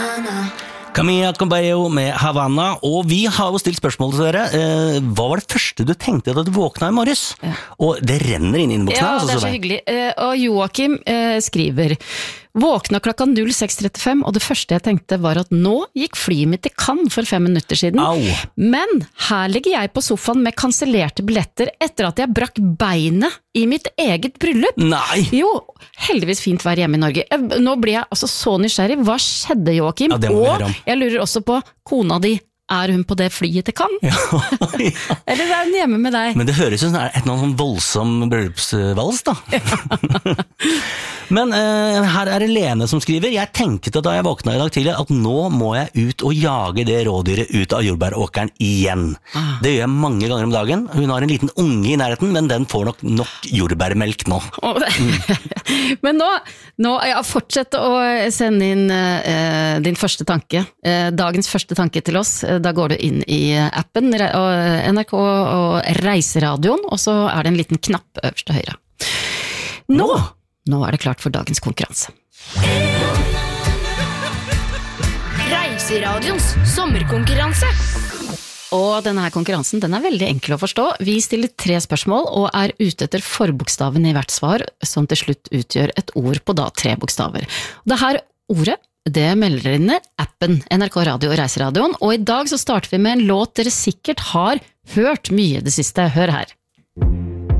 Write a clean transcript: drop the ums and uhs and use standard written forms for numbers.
Camilla Cabello med Havana, og vi har jo stilt spørsmål til dere. Hva var det første du tenkte da du våkna I morges? Ja. Og det renner inn I innboksen. Ja, det så hyggelig. Og Joachim skriver, våkna klokka 06:35, og det første jeg tenkte var at nå gikk flyet mitt til Cannes for 5 minutter siden. Au. Men her ligger jeg på sofaen med kansellerte billetter etter at jeg brakk beinet I mitt eget bryllup. Nei! Jo, heldigvis fint vær hjemme I Norge. Nå blir jeg altså så nysgjerrig. Hva skjedde, Joachim? Ja, det må vi høre om. Jeg lurer også på kona di. Hun på det flyet til Cannes? Ja, ja. Eller hun hjemme med deg? Men det høres ut som et sånn voldsom bryllupsvals da. Men her det Lene som skriver, jeg tenkte da jeg våkna I dag tidlig at nå må jeg ut og jage det rådyret ut av jordbæråkeren igjen. Det gjør jeg mange ganger om dagen. Hun har en liten unge I nærheten, men den får nok jordbærmelk nå. Men nå fortsett å sende inn din første tanke, dagens første tanke til oss. Da går du inn I appen NRK og Reiseradioen, og så det en liten knapp øverst til høyre. Nå det klart for dagens konkurranse. Reiseradioens sommerkonkurranse. Og denne her konkurransen, den veldig enkel å forstå. Vi stiller 3 spørsmål og ute etter forbokstaven I hvert svar, som til slutt utgjør et ord på da 3 bokstaver. Og det her ordet, det melder inn appen NRK Radio og Reiseradioen, og I dag så starter vi med en låt dere sikkert har hørt mye det siste. Hør her.